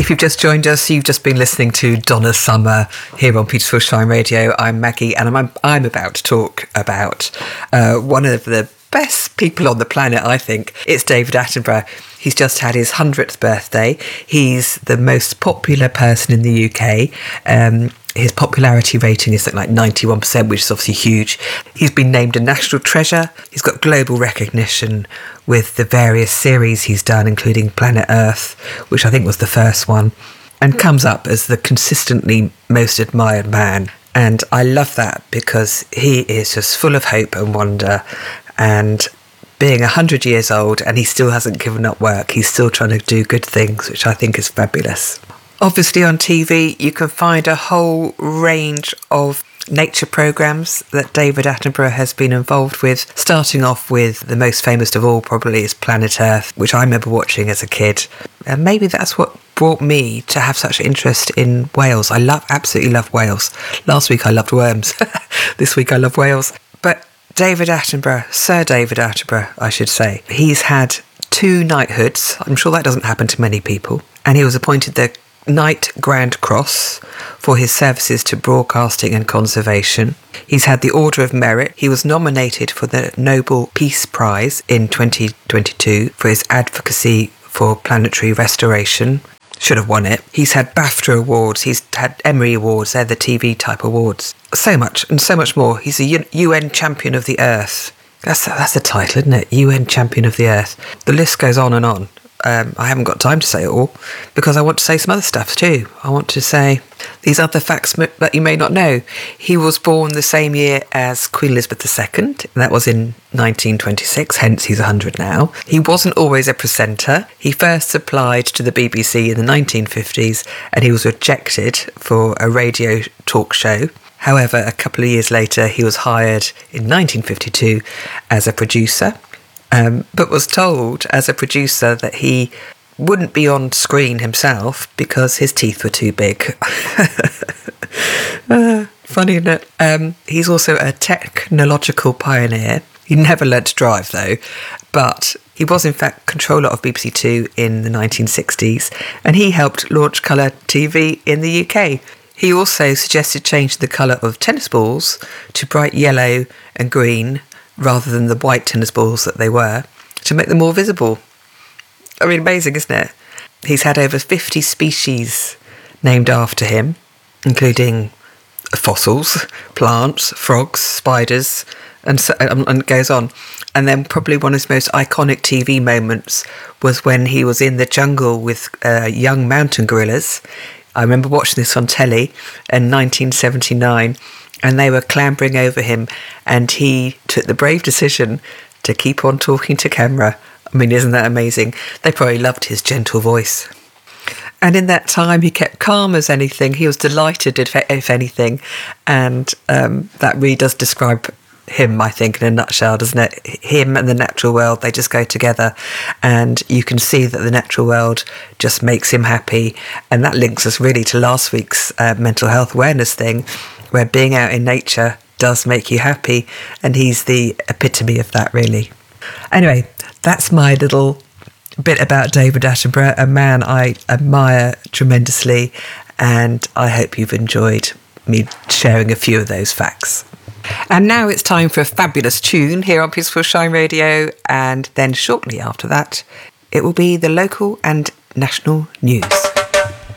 If you've just joined us, you've just been listening to Donna Summer here on Petersfield Shine Radio. I'm Maggie, and I'm about to talk about one of the best people on the planet, I think. It's David Attenborough. He's just had his 100th birthday. He's the most popular person in the UK. His popularity rating is something like 91%, which is obviously huge. He's been named a national treasure. He's got global recognition with the various series he's done, including Planet Earth, which I think was the first one, and comes up as the consistently most admired man. And I love that because he is just full of hope and wonder, and being 100 years old, and he still hasn't given up work. He's still trying to do good things, which I think is fabulous. Obviously on TV, you can find a whole range of nature programmes that David Attenborough has been involved with, starting off with the most famous of all probably is Planet Earth, which I remember watching as a kid. And maybe that's what brought me to have such interest in whales. I absolutely love whales. Last week I loved worms. This week I love whales. But David Attenborough, Sir David Attenborough, I should say, he's had 2 knighthoods. I'm sure that doesn't happen to many people. And he was appointed the Knight Grand Cross for his services to broadcasting and conservation. He's had the Order of Merit. He was nominated for the Nobel Peace Prize in 2022 for his advocacy for planetary restoration. Should have won it. He's had BAFTA awards. He's had Emmy awards. They're the TV type awards. So much and so much more. He's a UN Champion of the Earth. That's the title, isn't it? UN Champion of the Earth. The list goes on and on. I haven't got time to say it all because I want to say some other stuff too. I want to say these other facts that you may not know. He was born the same year as Queen Elizabeth II, and that was in 1926, hence he's 100 now. He wasn't always a presenter. He first applied to the BBC in the 1950s and he was rejected for a radio talk show. However, a couple of years later, he was hired in 1952 as a producer. But was told as a producer that he wouldn't be on screen himself because his teeth were too big. Funny, isn't it? He's also a technological pioneer. He never learnt to drive, though, but he was in fact controller of BBC Two in the 1960s, and he helped launch colour TV in the UK. He also suggested changing the colour of tennis balls to bright yellow and green, rather than the white tennis balls that they were, to make them more visible. I mean, amazing, isn't it? He's had over 50 species named after him, including fossils, plants, frogs, spiders, and it goes on. And then probably one of his most iconic TV moments was when he was in the jungle with young mountain gorillas. I remember watching this on telly in 1979, and they were clambering over him, and he took the brave decision to keep on talking to camera. I mean, isn't that amazing? They probably loved his gentle voice. And in that time, he kept calm as anything. He was delighted, if anything. And that really does describe him, I think, in a nutshell, doesn't it? Him and the natural world, they just go together. And you can see that the natural world just makes him happy. And that links us really to last week's mental health awareness thing, where being out in nature does make you happy, and he's the epitome of that, really. Anyway, that's my little bit about David Attenborough, a man I admire tremendously, and I hope you've enjoyed me sharing a few of those facts. And now it's time for a fabulous tune here on Peaceful Shine Radio, and then shortly after that, it will be the local and national news.